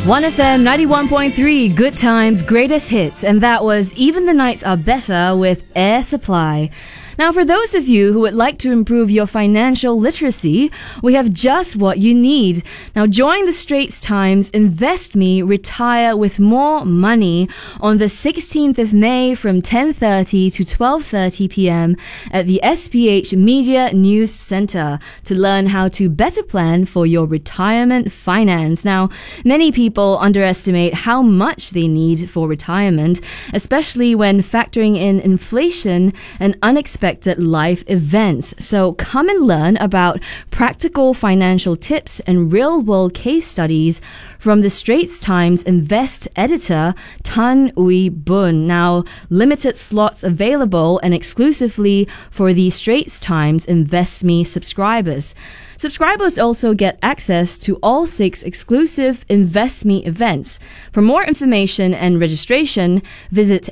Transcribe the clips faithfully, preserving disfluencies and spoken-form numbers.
one F M ninety-one point three, good times, greatest hits, and that was Even the Nights Are Better with Air Supply. Now, for those of you who would like to improve your financial literacy, we have just what you need. Now, join the Straits Times Invest Me, Retire with More Money on the sixteenth of May from ten thirty to twelve thirty p.m. at the S P H Media News Centre to learn how to better plan for your retirement finance. Now, many people underestimate how much they need for retirement, especially when factoring in inflation and unexpected life events. So come and learn about practical financial tips and real-world case studies from the Straits Times Invest editor, Tan Ui Bun. Now, limited slots available and exclusively for the Straits Times Invest Me subscribers. Subscribers also get access to all six exclusive Invest Me events. For more information and registration, visit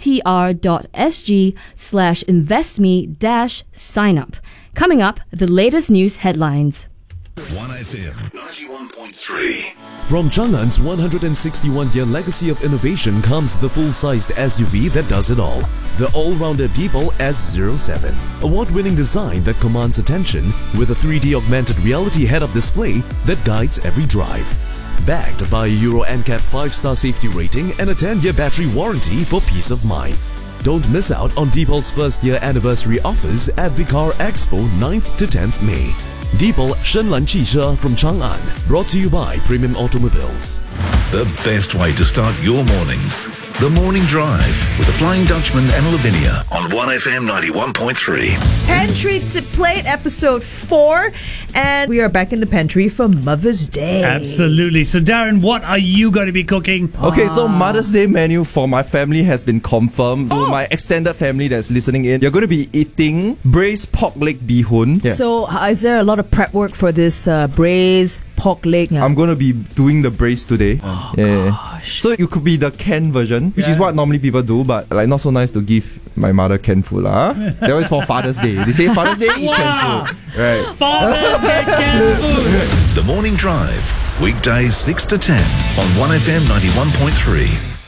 str.sg slash investme dash sign up. Coming up, the latest news headlines. one F M ninety-one point three. From Chang'an's one hundred sixty-one-year legacy of innovation comes the full-sized S U V that does it all. The all-rounder Deepal S zero seven. Award-winning design that commands attention with a three D augmented reality head-up display that guides every drive. Backed by a Euro N C A P five-star safety rating and a ten-year battery warranty for peace of mind. Don't miss out on Deepal's first-year anniversary offers at Vicar Expo ninth to tenth May. Deepal Shenlan Qishe from Chang'an, brought to you by Premium Automobiles. The best way to start your mornings. The Morning Drive with the Flying Dutchman and Lavinia on one F M ninety-one point three. Pantry to Plate episode four, and we are back in the pantry for Mother's Day. Absolutely. So Darren, what are you going to be cooking? Okay, so Mother's Day menu for my family has been confirmed. So my extended family that's listening in, you're going to be eating braised pork leg bee hoon. Yeah. So uh, is there a lot of prep work for this uh, braised pork leg? Yeah. I'm going to be doing the braised today. Oh, yeah. gosh. So you could be the canned version, which Yeah. is what normally people do, but like not so nice to give my mother canned food. Huh? That was for Father's Day. They say Father's Day, eat Wow. canned food. Right. Father, get canned food. The Morning Drive, weekdays six to ten on one F M ninety-one point three.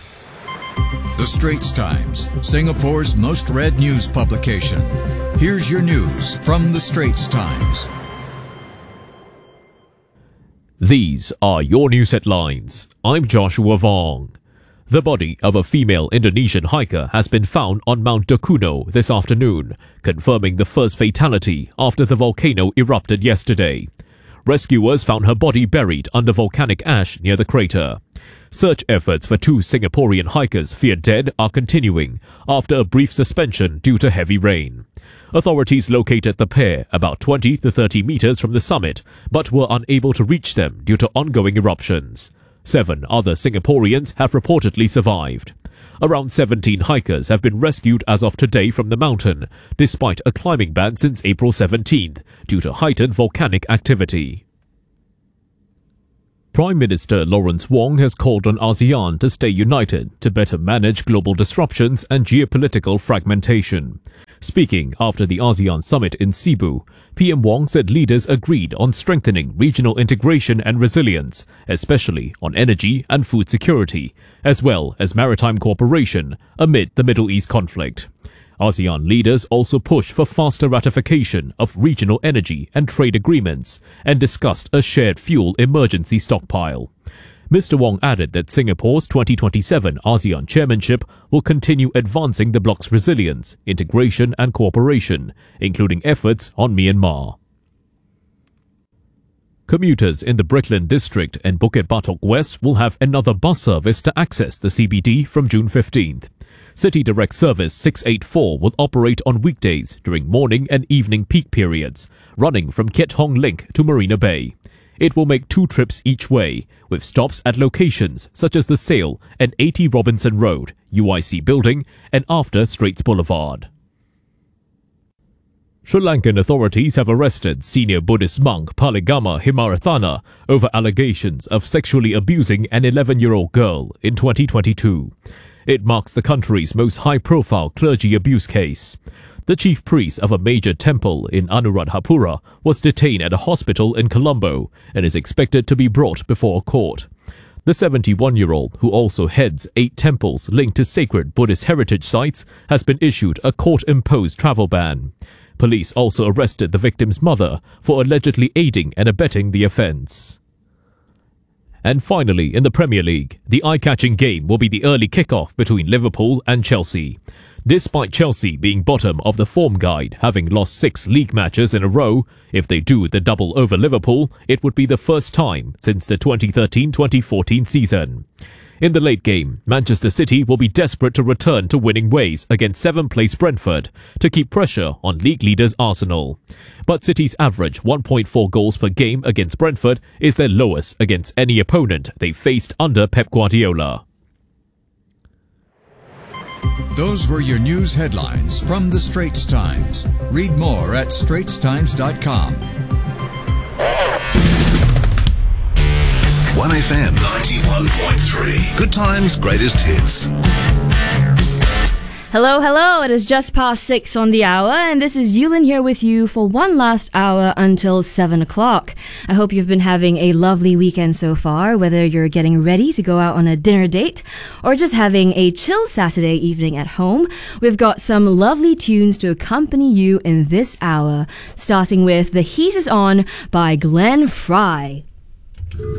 The Straits Times, Singapore's most read news publication. Here's your news from The Straits Times. These are your news headlines. I'm Joshua Vong. The body of a female Indonesian hiker has been found on Mount Dokuno this afternoon, confirming the first fatality after the volcano erupted yesterday. Rescuers found her body buried under volcanic ash near the crater. Search efforts for two Singaporean hikers feared dead are continuing after a brief suspension due to heavy rain. Authorities located the pair about twenty to thirty meters from the summit, but were unable to reach them due to ongoing eruptions. Seven other Singaporeans have reportedly survived. Around seventeen hikers have been rescued as of today from the mountain, despite a climbing ban since April seventeenth, due to heightened volcanic activity. Prime Minister Lawrence Wong has called on ASEAN to stay united to better manage global disruptions and geopolitical fragmentation. Speaking after the ASEAN summit in Cebu, P M Wong said leaders agreed on strengthening regional integration and resilience, especially on energy and food security, as well as maritime cooperation amid the Middle East conflict. ASEAN leaders also pushed for faster ratification of regional energy and trade agreements and discussed a shared fuel emergency stockpile. Mister Wong added that Singapore's twenty twenty-seven ASEAN chairmanship will continue advancing the bloc's resilience, integration and cooperation, including efforts on Myanmar. Commuters in the Brickland district and Bukit Batok West will have another bus service to access the C B D from June fifteenth. City Direct Service six eighty-four will operate on weekdays during morning and evening peak periods, running from Keat Hong Link to Marina Bay. It will make two trips each way, with stops at locations such as the Sale and eighty Robinson Road, U I C Building, and after Straits Boulevard. Sri Lankan authorities have arrested senior Buddhist monk Paligama Himarathana over allegations of sexually abusing an eleven-year-old girl in twenty twenty-two. It marks the country's most high-profile clergy abuse case. The chief priest of a major temple in Anuradhapura was detained at a hospital in Colombo and is expected to be brought before court. The seventy-one-year-old, who also heads eight temples linked to sacred Buddhist heritage sites, has been issued a court-imposed travel ban. Police also arrested the victim's mother for allegedly aiding and abetting the offence. And finally, in the Premier League, the eye-catching game will be the early kick-off between Liverpool and Chelsea. Despite Chelsea being bottom of the form guide, having lost six league matches in a row, if they do the double over Liverpool, it would be the first time since the twenty thirteen twenty fourteen season. In the late game, Manchester City will be desperate to return to winning ways against seventh place Brentford to keep pressure on league leaders Arsenal. But City's average one point four goals per game against Brentford is their lowest against any opponent they faced under Pep Guardiola. Those were your news headlines from The Straits Times. Read more at straits times dot com. one F M ninety-one point three. Good times, greatest hits. Hello, hello. It is just past six on the hour, and this is Yulin here with you for one last hour until seven o'clock. I hope you've been having a lovely weekend so far, whether you're getting ready to go out on a dinner date or just having a chill Saturday evening at home. We've got some lovely tunes to accompany you in this hour, starting with The Heat Is On by Glenn Fry.